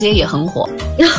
街也很火。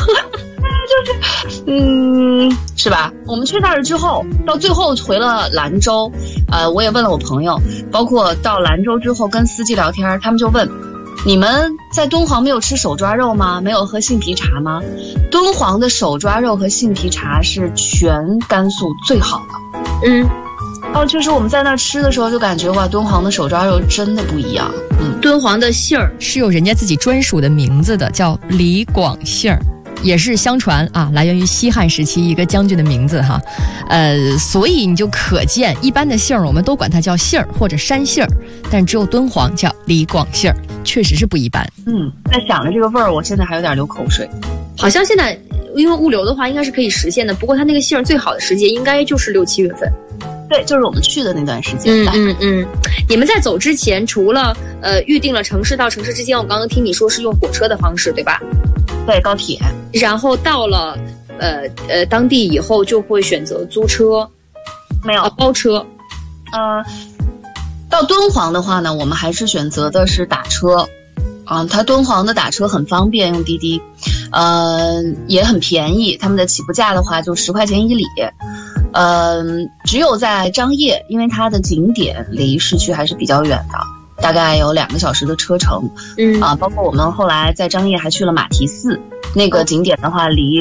是吧？我们去那儿之后，到最后回了兰州，我也问了我朋友，包括到兰州之后跟司机聊天，他们就问，你们在敦煌没有吃手抓肉吗？没有喝杏皮茶吗？敦煌的手抓肉和杏皮茶是全甘肃最好的。就是我们在那儿吃的时候就感觉哇，敦煌的手抓肉真的不一样。 敦煌的杏儿是有人家自己专属的名字的，叫李广杏儿。也是相传啊，来源于西汉时期一个将军的名字哈，所以你就可见，一般的杏儿我们都管它叫杏儿或者山杏儿，但只有敦煌叫李广杏儿，确实是不一般。 在想着这个味儿，我现在还有点流口水。 好像现在因为物流的话，应该是可以实现的，不过它那个杏儿最好的时节应该就是6、7月份。 对，就是我们去的那段时间。 你们在走之前，除了预定了城市到城市之间，我刚刚听你说是用火车的方式，对吧？ 对，高铁。 然后到了当地以后，就会选择租车， 没有包车。 到敦煌的话呢，我们还是选择的是打车。它敦煌的打车很方便，用滴滴，也很便宜。他们的起步价的话就10块钱1里。只有在张掖，因为它的景点离市区还是比较远的，大概有2个小时的车程。包括我们后来在张掖还去了马蹄寺，那个景点的话离